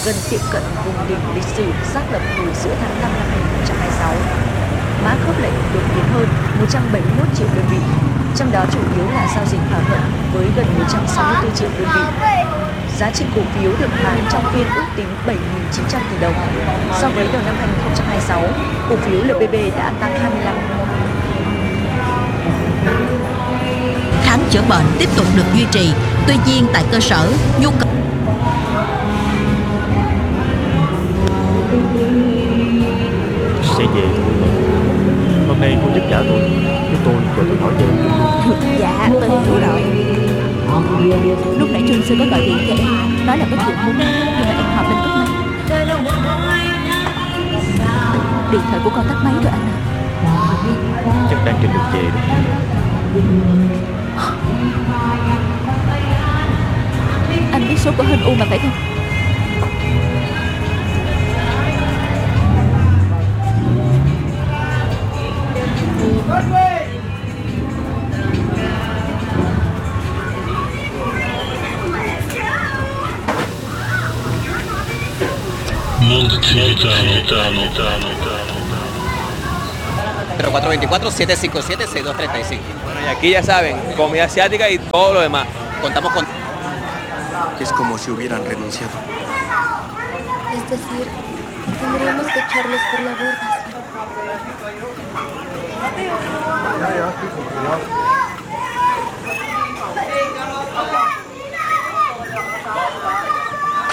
gần tiệm cận vùng đỉnh lịch sử xác lập từ giữa tháng 5 năm 2026. Mã khớp lệnh đột biến hơn 171 triệu đơn vị, trong đó chủ yếu là giao dịch thỏa thuận với gần 164 triệu đơn vị. Giá trị cổ phiếu được bán trong phiên ước tính 7.900 tỷ đồng. So với đầu năm 2026, cổ phiếu LPB đã tăng 25. Khám chữa bệnh tiếp tục được duy trì, tuy nhiên tại cơ sở, nhu cầu sẽ về thôi. Hôm nay cô giúp đỡ tôi, giúp tôi rồi tôi hỏi cho em luôn. Dạ, tôi hiểu rồi. Lúc nãy Trương Sư có gọi điện cho em, nói là có chuyện muốn, nhưng mà em họp lên tắt máy. Điện thoại của con tắt máy rồi anh à. Chắc đang trên đường về đó. Anh biết số của Hân U mà phải không? Pero 424-757-6235. Bueno, y aquí ya saben, comida asiática y todo lo demás. Contamos con... Es como si hubieran renunciado. Es decir, tendríamos que echarlos por la borda.